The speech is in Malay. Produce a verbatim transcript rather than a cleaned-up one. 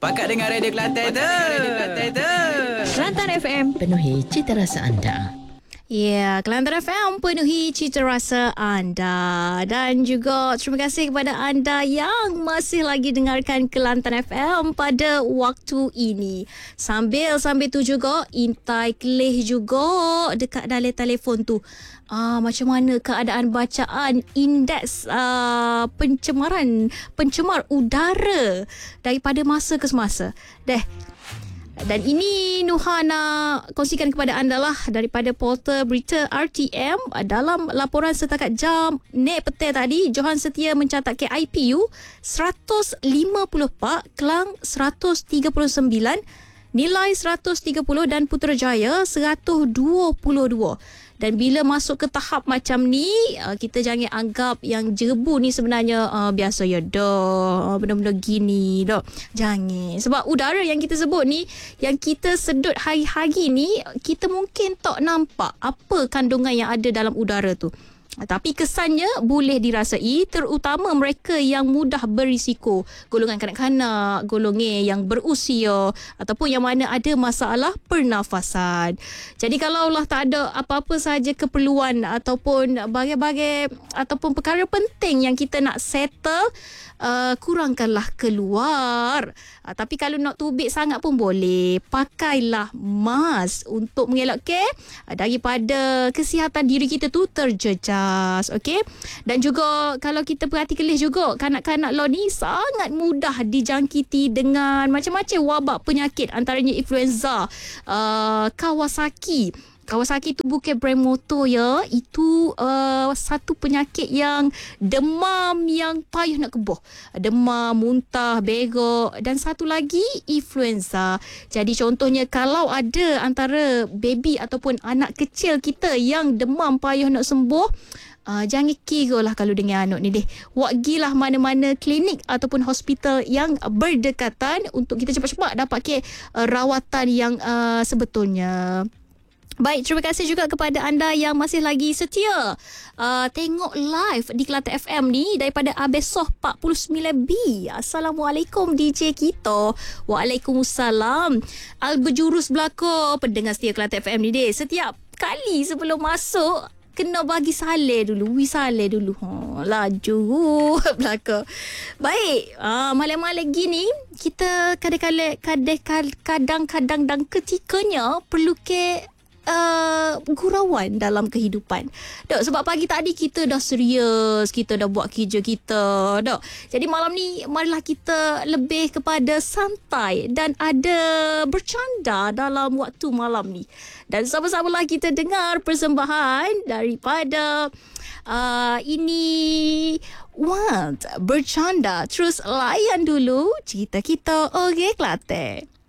Pakat dengar radio Kelantan tu. Kelantan F M, penuhi cita rasa anda. Ya, yeah, Kelantan F M penuhi cita rasa anda. Dan juga terima kasih kepada anda yang masih lagi dengarkan Kelantan F M pada waktu ini. Sambil-sambil tu juga, intai kelih juga dekat dalam telefon tu. Ah, macam mana keadaan bacaan indeks uh, pencemaran, pencemar udara daripada masa ke semasa. Deh. Dan ini Nuha nak kongsikan kepada anda lah daripada portal berita R T M. Dalam laporan setakat jam nek petang tadi, Johan Setia mencatatkan I P U seratus lima puluh empat, Kelang seratus tiga puluh sembilan, Nilai seratus tiga puluh dan Putrajaya seratus dua puluh dua. Dan bila masuk ke tahap macam ni, kita jangan anggap yang jerebu ni sebenarnya uh, biasa ya dah, benda-benda gini dah. Jangan. Sebab udara yang kita sebut ni, yang kita sedut hari-hari ni, kita mungkin tak nampak apa kandungan yang ada dalam udara tu. Tapi kesannya boleh dirasai, terutama mereka yang mudah berisiko, golongan kanak-kanak, golongan yang berusia ataupun yang mana ada masalah pernafasan. Jadi kalau Allah tak ada apa-apa sahaja keperluan ataupun bagai-bagai ataupun perkara penting yang kita nak settle, uh, kurangkanlah keluar. Uh, tapi kalau nak tubik sangat pun boleh, pakailah mask untuk mengelakkan uh, daripada kesihatan diri kita tu terjejas. Okey. Dan juga kalau kita perhati kelih juga, kanak-kanak lo ni sangat mudah dijangkiti dengan macam-macam wabak penyakit, antaranya influenza, uh, Kawasaki. Kawasaki tu bukan brand motor ya. Itu uh, satu penyakit yang demam yang payah nak keboh. Demam, muntah, begok. Dan satu lagi influenza. Jadi contohnya kalau ada antara baby ataupun anak kecil kita yang demam payah nak sembuh, Uh, jangan kira lah kalau dengan anak ni deh. Wagilah mana-mana klinik ataupun hospital yang berdekatan untuk kita cepat-cepat dapat ke uh, rawatan yang uh, sebetulnya. Baik, terima kasih juga kepada anda yang masih lagi setia uh, tengok live di Kelantan F M ni daripada Abesoh empat puluh sembilan B. Assalamualaikum D J kita. Waalaikumsalam. Al berjurus belaka pendengar setia Kelantan F M ni deh. Setiap kali sebelum masuk kena bagi saleh dulu, wi saleh dulu. Ha, laju belaka. Baik, uh, malam-malam gini kita kadang-kadang kadang-kadang dan ketikanya perlu ke Uh, gurauan dalam kehidupan. Dok, sebab pagi tadi kita dah serius, kita dah buat kerja kita. Dok. Jadi malam ni marilah kita lebih kepada santai dan ada bercanda dalam waktu malam ni. Dan sama-samalah kita dengar persembahan daripada uh, ini Want bercanda. Terus layan dulu cerita kita. Okey, Kelantan.